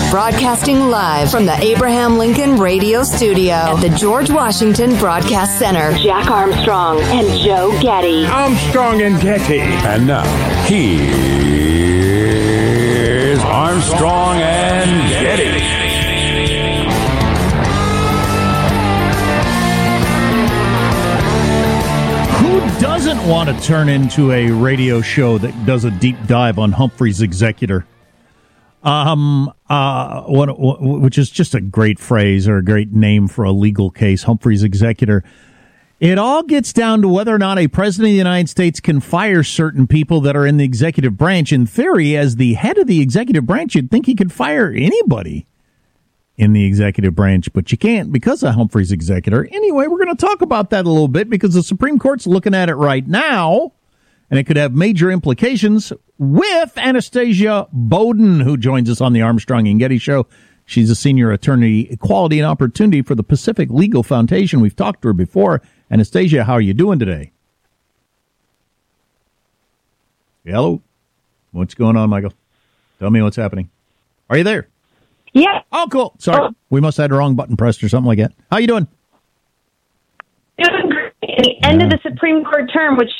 Broadcasting live from the Abraham Lincoln Radio Studio at the George Washington Broadcast Center. Jack Armstrong and Joe Getty. Armstrong and Getty. And now, here's Armstrong and Getty. Who doesn't want to turn into a radio show that does a deep dive on Humphrey's Executor? Which is just a great phrase or a great name for a legal case, Humphrey's Executor. It all gets down to whether or not a president of the United States can fire certain people that are in the executive branch. In theory, as the head of the executive branch, you'd think he could fire anybody in the executive branch, but you can't because of Humphrey's Executor. Anyway, we're going to talk about that a little bit because the Supreme Court's looking at it right now, and it could have major implications with Anastasia Bowden, who joins us on the Armstrong and Getty Show. She's a senior attorney, equality and opportunity for the Pacific Legal Foundation. We've talked to her before. Anastasia, how are you doing today? Hello? What's going on, Michael? Tell me what's happening. Are you there? Yeah. Oh, cool. Sorry. We must have had the wrong button pressed or something like that. How you doing? Doing great. At the end of the Supreme Court term, which,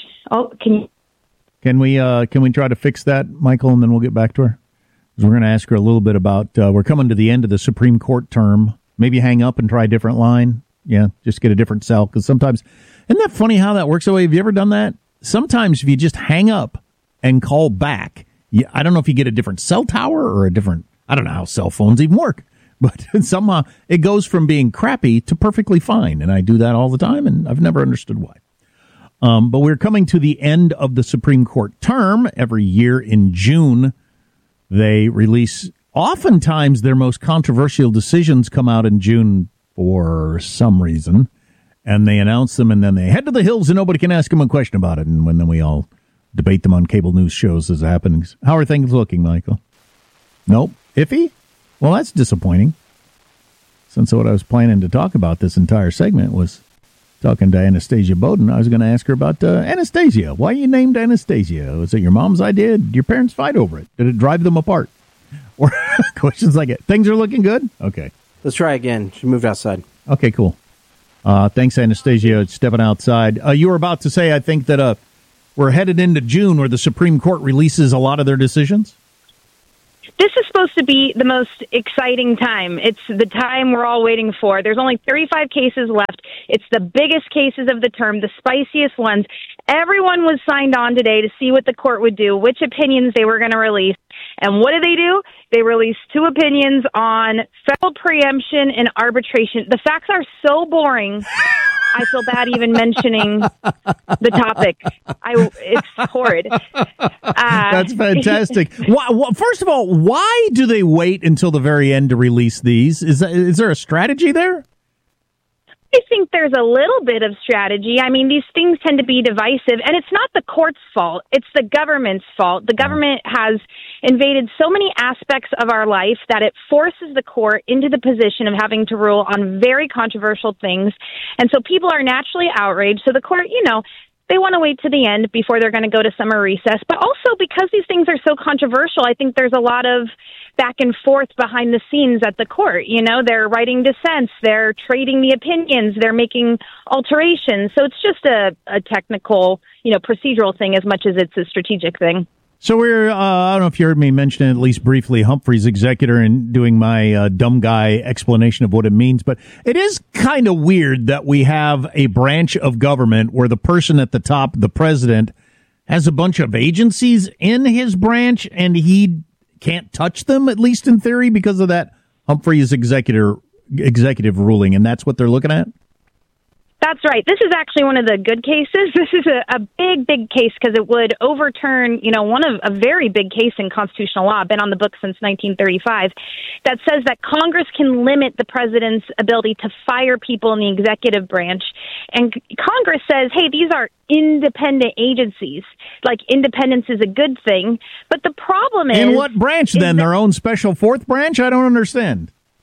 Can we try to fix that, Michael, and then we'll get back to her? Because we're going to ask her a little bit about, we're coming to the end of the Supreme Court term. Maybe hang up and try a different line. Yeah, just get a different cell. Because sometimes, isn't that funny how that works that way? Have you ever done that? Sometimes if you just hang up and call back, I don't know if you get a different cell tower or a different, I don't know how cell phones even work. But somehow it goes from being crappy to perfectly fine. And I do that all the time, and I've never understood why. But we're coming to the end of the Supreme Court term. Every year in June, they release, oftentimes their most controversial decisions come out in June for some reason, and they announce them, and then they head to the hills, and nobody can ask them a question about it, and then we all debate them on cable news shows as happenings. How are things looking, Michael? Nope. Iffy? Well, that's disappointing, since what I was planning to talk about this entire segment was talking to Anastasia Bowden. I was going to ask her about Anastasia. Why you named Anastasia? Was it your mom's idea? Did your parents fight over it? Did it drive them apart? Or questions like it. Things are looking good? Okay. Let's try again. She moved outside. Okay, cool. Thanks, Anastasia, stepping outside. You were about to say, I think, that we're headed into June where the Supreme Court releases a lot of their decisions? this is supposed to be the most exciting time. It's the time we're all waiting for. There's only 35 cases left. It's the biggest cases of the term, the spiciest ones. Everyone was signed on today to see what the court would do, which opinions they were going to release. And what do? They released two opinions on federal preemption and arbitration. The facts are so boring, I feel bad even mentioning the topic. It's horrid. That's fantastic. First of all, why do they wait until the very end to release these? Is there a strategy there? I think there's a little bit of strategy. I mean, these things tend to be divisive, and it's not the court's fault. It's the government's fault. The government has invaded so many aspects of our life that it forces the court into the position of having to rule on very controversial things. And so people are naturally outraged. So the court, they want to wait to the end before they're going to go to summer recess. But also because these things are so controversial, I think there's a lot of back and forth behind the scenes at the court. They're writing dissents, they're trading the opinions, they're making alterations. So it's just a technical, procedural thing as much as it's a strategic thing. So we're, I don't know if you heard me mention it at least briefly, Humphrey's Executor, and doing my dumb guy explanation of what it means. But it is kind of weird that we have a branch of government where the person at the top, the president, has a bunch of agencies in his branch, and he can't touch them, at least in theory, because of that Humphrey's executive ruling. And that's what they're looking at? That's right. This is actually one of the good cases. This is a big, big case because it would overturn, one of a very big case in constitutional law, been on the books since 1935, that says that Congress can limit the president's ability to fire people in the executive branch. And Congress says, hey, these are independent agencies. Like, independence is a good thing. But the problem is... In what branch, then? Their own special fourth branch? I don't understand.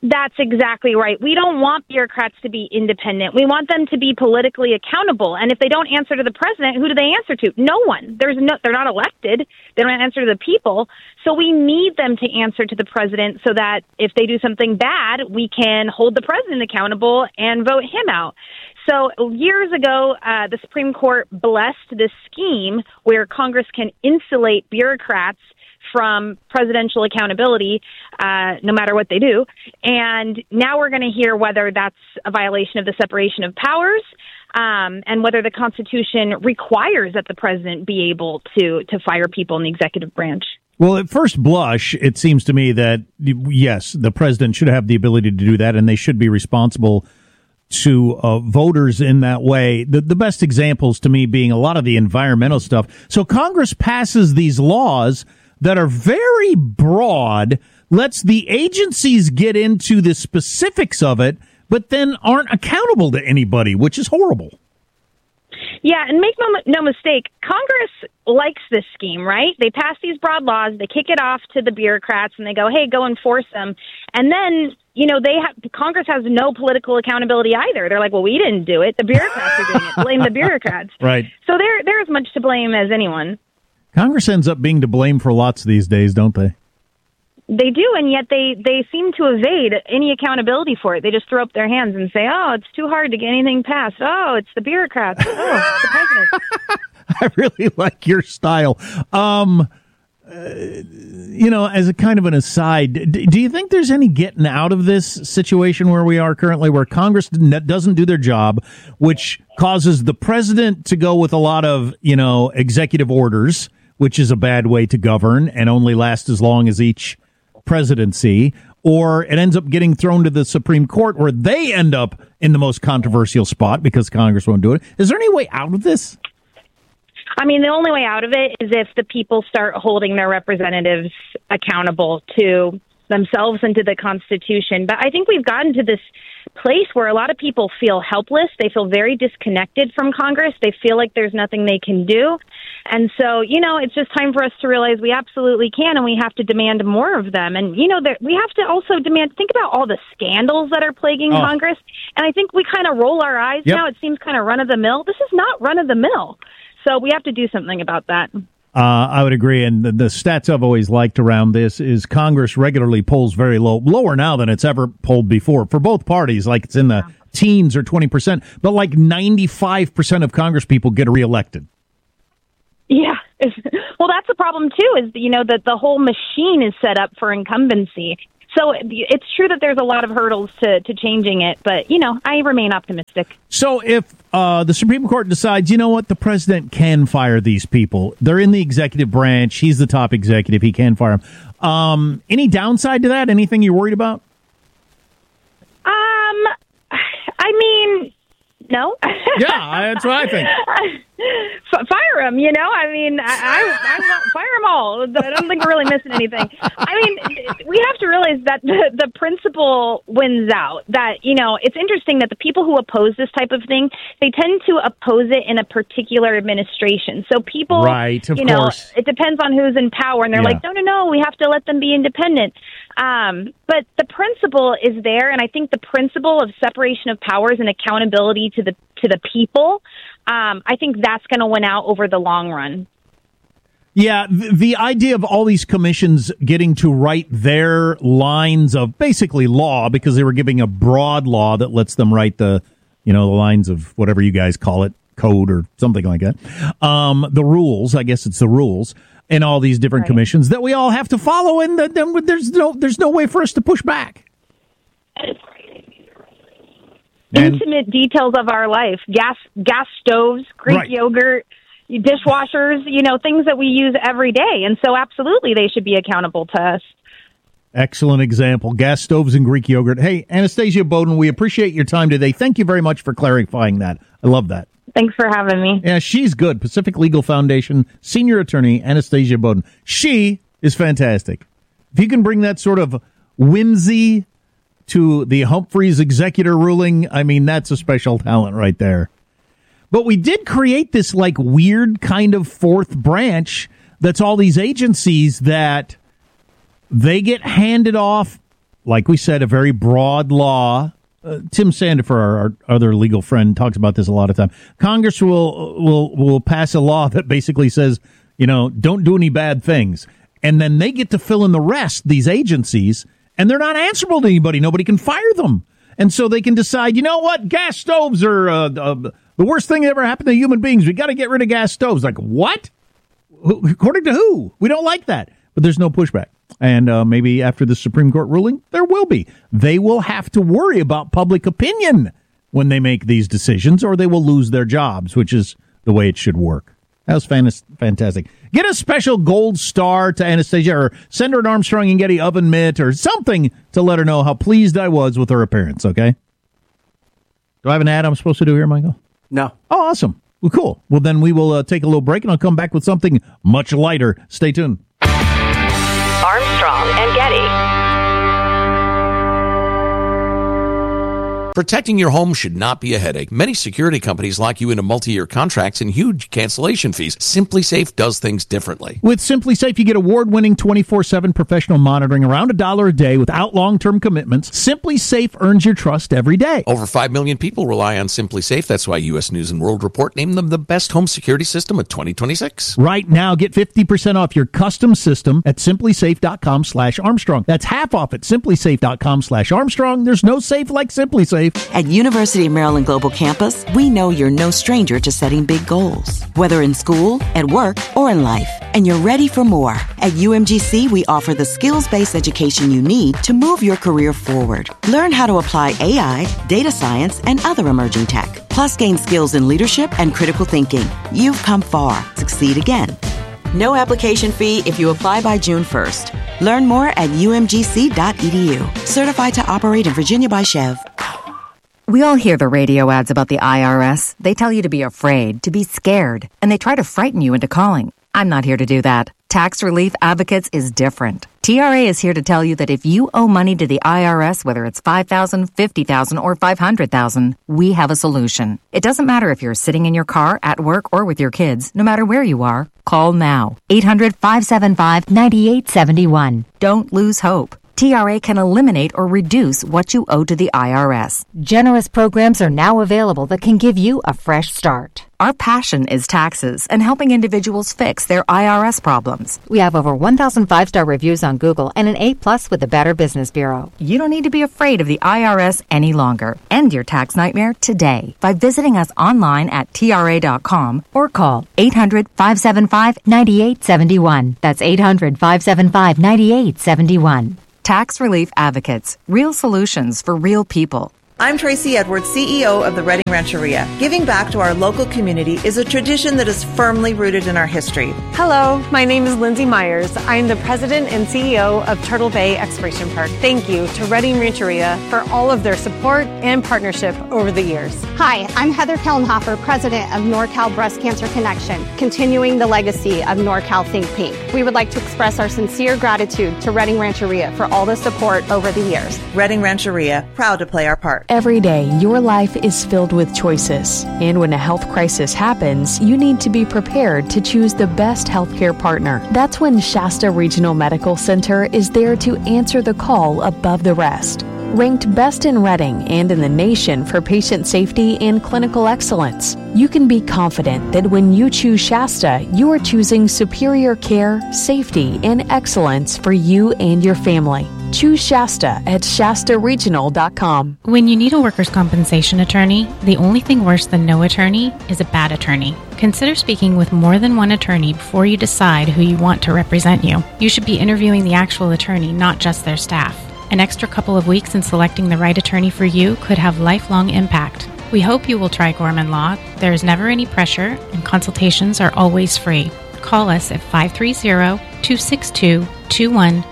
That's exactly right. We don't want bureaucrats to be independent. We want them to be politically accountable. And if they don't answer to the president, who do they answer to? No one. They're not elected. They don't answer to the people. So we need them to answer to the president so that if they do something bad, we can hold the president accountable and vote him out. So years ago, the Supreme Court blessed this scheme where Congress can insulate bureaucrats from presidential accountability, no matter what they do. And now we're going to hear whether that's a violation of the separation of powers, and whether the Constitution requires that the president be able to fire people in the executive branch. Well, at first blush, it seems to me that, yes, the president should have the ability to do that, and they should be responsible to voters in that way. The best examples to me being a lot of the environmental stuff. So Congress passes these laws that are very broad, lets the agencies get into the specifics of it, but then aren't accountable to anybody, which is horrible. Yeah, and make no mistake, Congress likes this scheme, right? They pass these broad laws, they kick it off to the bureaucrats, and they go, hey, go enforce them. And then, Congress has no political accountability either. They're like, well, we didn't do it. The bureaucrats are doing it. Blame the bureaucrats. Right. So they're as much to blame as anyone. Congress ends up being to blame for lots these days, don't they? They do, and yet they seem to evade any accountability for it. They just throw up their hands and say, oh, it's too hard to get anything passed. Oh, it's the bureaucrats. Oh, it's the president. I really like your style. As a kind of an aside, do you think there's any getting out of this situation where we are currently, where Congress doesn't do their job, which causes the president to go with a lot of, executive orders, which is a bad way to govern and only last as long as each presidency, or it ends up getting thrown to the Supreme Court where they end up in the most controversial spot because Congress won't do it? Is there any way out of this? I mean, the only way out of it is if the people start holding their representatives accountable to themselves and to the Constitution. But I think we've gotten to this place where a lot of people feel helpless. They feel very disconnected from Congress. They feel like there's nothing they can do. And so, it's just time for us to realize we absolutely can, and we have to demand more of them. And, that we have to also think about all the scandals that are plaguing Congress. And I think we kind of roll our eyes now. It seems kind of run-of-the-mill. This is not run-of-the-mill. So we have to do something about that. I would agree. And the stats I've always liked around this is Congress regularly polls very low, lower now than it's ever polled before for both parties. Like it's in the teens or 20%, but like 95% of Congress people get reelected. Yeah. Well, that's the problem, too, is, that the whole machine is set up for incumbency. So it's true that there's a lot of hurdles to changing it, but, I remain optimistic. So if the Supreme Court decides, the president can fire these people, they're in the executive branch, he's the top executive, he can fire them. Any downside to that? Anything you're worried about? No. Yeah, that's what I think. Fire them, I fire them all. I don't think we're really missing anything. We have to realize that the principle wins out. That, it's interesting that the people who oppose this type of thing, they tend to oppose it in a particular administration. So people, right, of course. It depends on who's in power, and they're like, no, we have to let them be independent. But the principle is there, and I think the principle of separation of powers and accountability to the people, I think that's going to win out over the long run. Yeah, the idea of all these commissions getting to write their lines of basically law, because they were giving a broad law that lets them write the lines of whatever you guys call it, code or something like that. The rules, I guess it's the rules. In all these different commissions that we all have to follow, and then there's no way for us to push back. Intimate details of our life: gas stoves, Greek yogurt, dishwashers. Things that we use every day, and so absolutely they should be accountable to us. Excellent example: gas stoves and Greek yogurt. Hey, Anastasia Bowden, we appreciate your time today. Thank you very much for clarifying that. I love that. Thanks for having me. Yeah, she's good. Pacific Legal Foundation senior attorney Anastasia Bowden. She is fantastic. If you can bring that sort of whimsy to the Humphreys executor ruling, that's a special talent right there. But we did create this weird kind of fourth branch that's all these agencies that they get handed off like we said, a very broad law. Tim Sandifer, our other legal friend, talks about this a lot of time. Congress will pass a law that basically says, don't do any bad things. And then they get to fill in the rest, these agencies, and they're not answerable to anybody. Nobody can fire them. And so they can decide, you know what, gas stoves are the worst thing that ever happened to human beings. We got to get rid of gas stoves. Like, what? According to who? We don't like that. But there's no pushback. And maybe after the Supreme Court ruling, there will be. They will have to worry about public opinion when they make these decisions, or they will lose their jobs, which is the way it should work. That was fantastic. Get a special gold star to Anastasia, or send her an Armstrong and Getty oven mitt or something to let her know how pleased I was with her appearance, okay? Do I have an ad I'm supposed to do here, Michael? No. Oh, awesome. Well, cool. Well, then we will take a little break, and I'll come back with something much lighter. Stay tuned. Armstrong and Getty. Protecting your home should not be a headache. Many security companies lock you into multi-year contracts and huge cancellation fees. SimpliSafe does things differently. With SimpliSafe, you get award-winning 24/7 professional monitoring around $1 a day without long-term commitments. SimpliSafe earns your trust every day. Over 5 million people rely on SimpliSafe. That's why U.S. News & World Report named them the best home security system of 2026. Right now, get 50% off your custom system at SimpliSafe.com/Armstrong. That's half off at SimpliSafe.com/Armstrong. There's no safe like SimpliSafe. At University of Maryland Global Campus, we know you're no stranger to setting big goals, whether in school, at work, or in life, and you're ready for more. At UMGC, we offer the skills-based education you need to move your career forward. Learn how to apply AI, data science, and other emerging tech, plus gain skills in leadership and critical thinking. You've come far. Succeed again. No application fee if you apply by June 1st. Learn more at umgc.edu. Certified to operate in Virginia by Chev. We all hear the radio ads about the IRS. They tell you to be afraid, to be scared, and they try to frighten you into calling. I'm not here to do that. Tax Relief Advocates is different. TRA is here to tell you that if you owe money to the IRS, whether it's $5,000, $50,000, or $500,000, we have a solution. It doesn't matter if you're sitting in your car, at work, or with your kids. No matter where you are, call now. 800-575-9871. Don't lose hope. TRA can eliminate or reduce what you owe to the IRS. Generous programs are now available that can give you a fresh start. Our passion is taxes and helping individuals fix their IRS problems. We have over 1,000 5-star reviews on Google and an A+ with the Better Business Bureau. You don't need to be afraid of the IRS any longer. End your tax nightmare today by visiting us online at TRA.com or call 800-575-9871. That's 800-575-9871. Tax Relief Advocates. Real solutions for real people. I'm Tracy Edwards, CEO of the Redding Rancheria. Giving back to our local community is a tradition that is firmly rooted in our history. Hello, my name is Lindsay Myers. I am the president and CEO of Turtle Bay Exploration Park. Thank you to Redding Rancheria for all of their support and partnership over the years. Hi, I'm Heather Kellenhofer, president of NorCal Breast Cancer Connection, continuing the legacy of NorCal Think Pink. We would like to express our sincere gratitude to Redding Rancheria for all the support over the years. Redding Rancheria, proud to play our part. Every day, your life is filled with choices. And when a health crisis happens, you need to be prepared to choose the best healthcare partner. That's when Shasta Regional Medical Center is there to answer the call above the rest. Ranked best in Redding and in the nation for patient safety and clinical excellence, you can be confident that when you choose Shasta, you are choosing superior care, safety, and excellence for you and your family. Choose Shasta at ShastaRegional.com. When you need a workers' compensation attorney, the only thing worse than no attorney is a bad attorney. Consider speaking with more than one attorney before you decide who you want to represent you. You should be interviewing the actual attorney, not just their staff. An extra couple of weeks in selecting the right attorney for you could have lifelong impact. We hope you will try Gorman Law. There is never any pressure, and consultations are always free. Call us at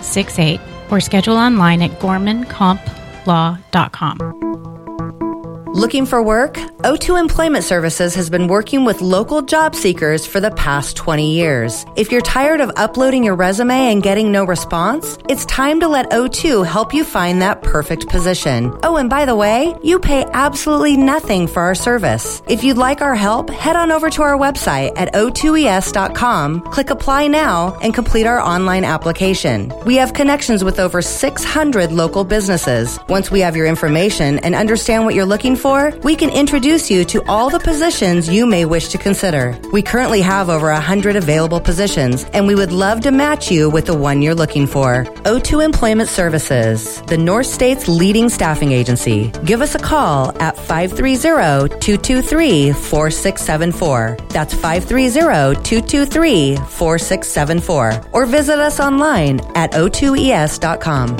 530-262-2168 or schedule online at GormanCompLaw.com. Looking for work? O2 Employment Services has been working with local job seekers for the past 20 years. If you're tired of uploading your resume and getting no response, it's time to let O2 help you find that perfect position. Oh, and by the way, you pay absolutely nothing for our service. If you'd like our help, head on over to our website at o2es.com, click Apply Now, and complete our online application. We have connections with over 600 local businesses. Once we have your information and understand what you're looking for, we can introduce you to all the positions you may wish to consider. We currently have over 100 available positions, and we would love to match you with the one you're looking for. O2 Employment Services, the North State's leading staffing agency. Give us a call at 530-223-4674. That's 530-223-4674. Or visit us online at o2es.com.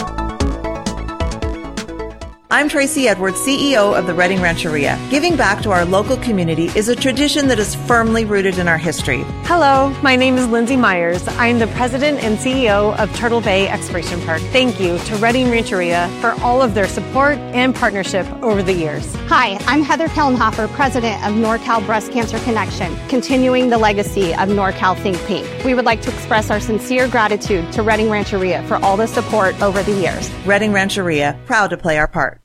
I'm Tracy Edwards, CEO of the Redding Rancheria. Giving back to our local community is a tradition that is firmly rooted in our history. Hello, my name is Lindsay Myers. I am the president and CEO of Turtle Bay Exploration Park. Thank you to Redding Rancheria for all of their support and partnership over the years. Hi, I'm Heather Kellenhofer, president of NorCal Breast Cancer Connection, continuing the legacy of NorCal Think Pink. We would like to express our sincere gratitude to Redding Rancheria for all the support over the years. Redding Rancheria, proud to play our part.